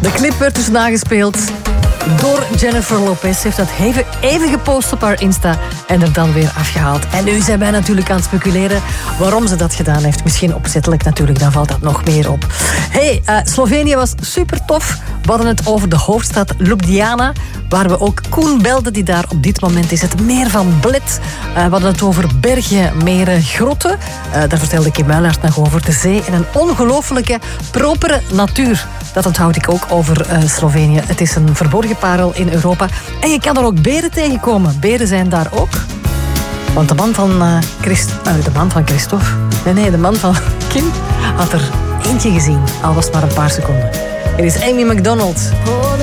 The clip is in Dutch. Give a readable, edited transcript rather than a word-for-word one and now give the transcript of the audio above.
De clip werd dus nagespeeld door Jennifer Lopez. Ze heeft dat even gepost op haar Insta en er dan weer afgehaald. En nu zijn wij natuurlijk aan het speculeren waarom ze dat gedaan heeft. Misschien opzettelijk natuurlijk, dan valt dat nog meer op. Slovenië was super tof. We hadden het over de hoofdstad Ljubljana, waar we ook Koen belden, die daar op dit moment is. Het meer van Bled. We hadden het over bergen, meren, grotten. Daar vertelde Kim Muilaert nog over. De zee en een ongelooflijke, propere natuur. Dat onthoud ik ook over Slovenië. Het is een verborgen parel in Europa. En je kan er ook beren tegenkomen. Beren zijn daar ook. Want de man van Christophe... Nee, de man van Kim had er eentje gezien. Al was het maar een paar seconden. Er is Amy McDonald.